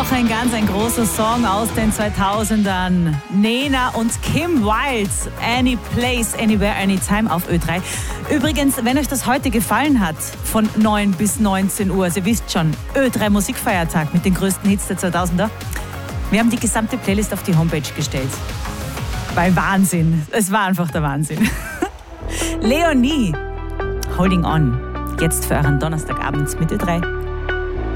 Auch ein großer Song aus den 2000ern. Nena und Kim Wilde, Any Place, Anywhere, Anytime auf Ö3. Übrigens, wenn euch das heute gefallen hat, von 9 bis 19 Uhr, also ihr wisst schon, Ö3 Musikfeiertag mit den größten Hits der 2000er. Wir haben die gesamte Playlist auf die Homepage gestellt. Weil Wahnsinn, es war einfach der Wahnsinn. Leonie, Holding On, jetzt für euren Donnerstagabend mit Ö3.